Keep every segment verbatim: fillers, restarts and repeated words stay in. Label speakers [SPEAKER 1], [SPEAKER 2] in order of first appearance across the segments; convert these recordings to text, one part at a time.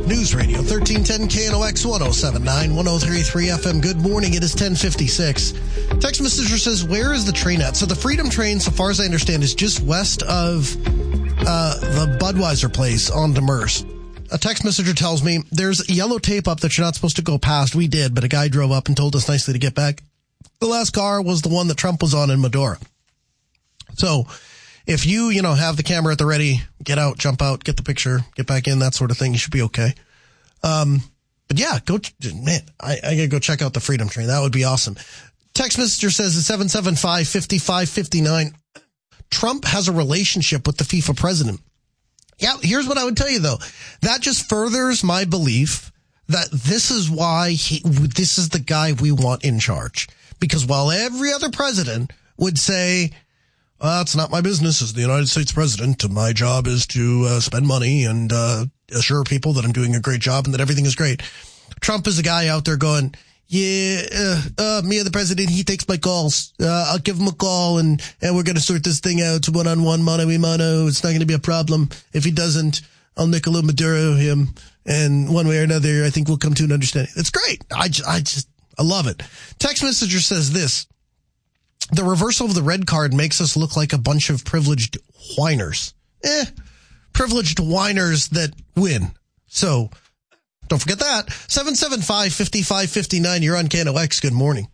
[SPEAKER 1] News Radio thirteen ten K N O X one oh seven point nine, one oh three point three F M. Good morning. It is ten fifty-six. Text messenger says, where is the train at? So the Freedom Train, so far as I understand, is just west of uh, the Budweiser place on Demers. A text messenger tells me there's yellow tape up that you're not supposed to go past. We did, but a guy drove up and told us nicely to get back. The last car was the one that Trump was on in Medora. So if you, you know, have the camera at the ready, get out, jump out, get the picture, get back in, that sort of thing, you should be okay. Um, but yeah, go, man, I, I gotta go check out the Freedom Train. That would be awesome. Text messenger says it's seven seven five, five five five nine. Trump has a relationship with the FIFA president. Yeah, here's what I would tell you, though. That just furthers my belief that this is why he, this is the guy we want in charge. Because while every other president would say, well, it's not my business as the United States president. My job is to uh, spend money and uh, assure people that I'm doing a great job and that everything is great. Trump is a guy out there going, yeah, uh, uh, me and the president, he takes my calls. Uh, I'll give him a call and, and we're going to sort this thing out one-on-one, mano-a-mano. It's not going to be a problem. If he doesn't, I'll Nicolas Maduro him. And one way or another, I think we'll come to an understanding. It's great. I just, I just, I love it. Text messenger says this. The reversal of the red card makes us look like a bunch of privileged whiners. Eh, privileged whiners that win. So, don't forget that. seven seven five, five five five nine. You're on K N O X. Good morning.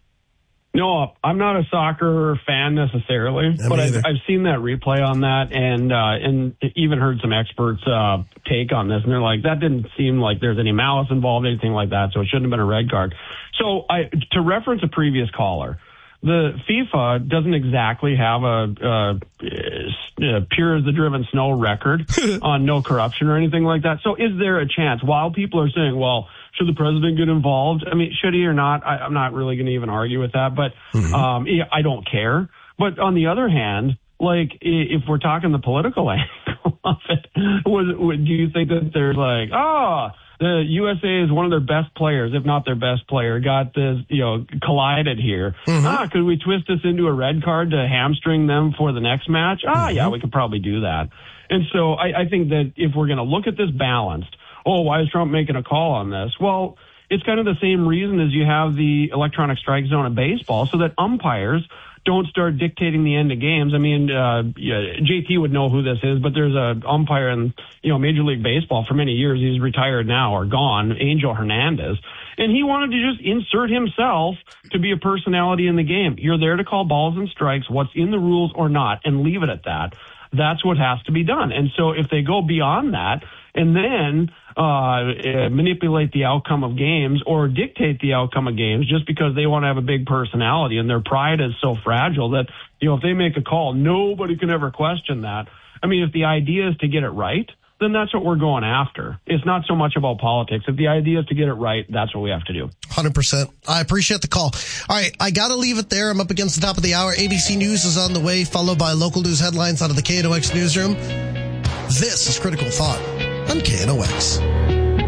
[SPEAKER 2] No, I'm not a soccer fan necessarily,
[SPEAKER 1] Yeah,
[SPEAKER 2] but
[SPEAKER 1] me
[SPEAKER 2] I've,
[SPEAKER 1] either.
[SPEAKER 2] I've seen that replay on that and uh, and even heard some experts uh, take on this. And they're like, that didn't seem like there's any malice involved, anything like that, so it shouldn't have been a red card. So I, to reference a previous caller, the FIFA doesn't exactly have a, a, a pure as the driven snow record on no corruption or anything like that. So is there a chance, while people are saying, well, should the president get involved? I mean, should he or not? I, I'm not really going to even argue with that, but mm-hmm. um, I don't care. But on the other hand, like, if we're talking the political angle of it, would, would, do you think that there's like, oh, the U S A is one of their best players, if not their best player, got this, you know, collided here. Mm-hmm. Ah, could we twist this into a red card to hamstring them for the next match? Ah, mm-hmm. yeah, we could probably do that. And so I, I think that if we're going to look at this balanced, oh, why is Trump making a call on this? Well, it's kind of the same reason as you have the electronic strike zone in baseball, so that umpires don't start dictating the end of games. I mean, uh, yeah, J T would know who this is, but there's a umpire in, you know, Major League Baseball for many years. He's retired now or gone, Angel Hernandez. And he wanted to just insert himself to be a personality in the game. You're there to call balls and strikes, what's in the rules or not, and leave it at that. That's what has to be done. And so if they go beyond that and then uh, uh manipulate the outcome of games or dictate the outcome of games just because they want to have a big personality and their pride is so fragile that, you know, if they make a call, nobody can ever question that. I mean, if the idea is to get it right, then that's what we're going after. It's not so much about politics. If the idea is to get it right, that's what we have to do.
[SPEAKER 1] one hundred percent. I appreciate the call. All right, I got to leave it there. I'm up against the top of the hour. A B C News is on the way, followed by local news headlines out of the K N O X newsroom. This is Critical Thought on K N O X.